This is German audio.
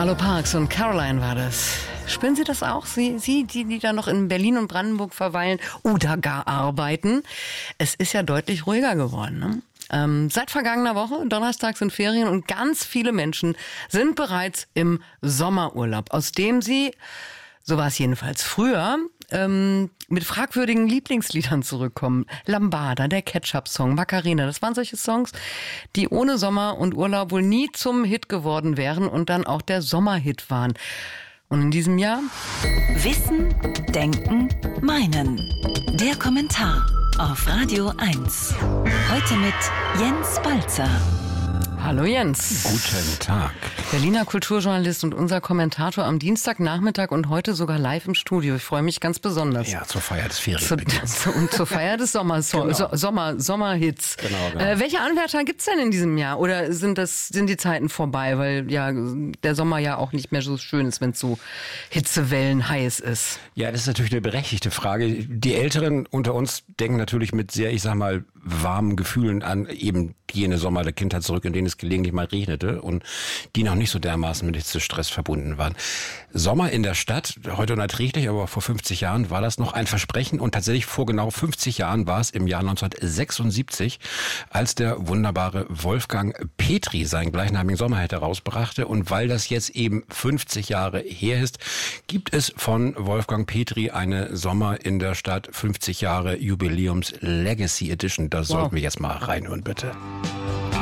Arlo Parks und Caroline war das. Spüren Sie das auch? Sie, die da noch in Berlin und Brandenburg verweilen oder gar arbeiten. Es ist ja deutlich ruhiger geworden, ne? Seit vergangener Woche, Donnerstag sind Ferien und ganz viele Menschen sind bereits im Sommerurlaub, aus dem sie, so war es jedenfalls früher, mit fragwürdigen Lieblingsliedern zurückkommen. Lambada, der Ketchup-Song, Macarena, das waren solche Songs, die ohne Sommer und Urlaub wohl nie zum Hit geworden wären und dann auch der Sommerhit waren. Und in diesem Jahr? Wissen, Denken, Meinen. Der Kommentar auf Radio 1. Heute mit Jens Balzer. Hallo Jens. Guten Tag. Berliner Kulturjournalist und unser Kommentator am Dienstagnachmittag und heute sogar live im Studio. Ich freue mich ganz besonders. Ja, zur Feier des Ferienbeginns. Und zur Feier des Sommerhits. Genau. Welche Anwärter gibt's denn in diesem Jahr? Oder sind die Zeiten vorbei, weil ja der Sommer ja auch nicht mehr so schön ist, wenn es so Hitzewellen heiß ist? Ja, das ist natürlich eine berechtigte Frage. Die Älteren unter uns denken natürlich mit sehr, ich sag mal, warmen Gefühlen an eben jene Sommer der Kindheit zurück, in denen es gelegentlich mal regnete und die noch nicht so dermaßen mit Hitzestress verbunden waren. Sommer in der Stadt, heute unerträglich, aber vor 50 Jahren war das noch ein Versprechen und tatsächlich vor genau 50 Jahren war es im Jahr 1976, als der wunderbare Wolfgang Petri seinen gleichnamigen Sommerhit herausbrachte und weil das jetzt eben 50 Jahre her ist, gibt es von Wolfgang Petri eine Sommer in der Stadt 50 Jahre Jubiläums Legacy Edition. Da sollten wir jetzt mal reinhören, bitte.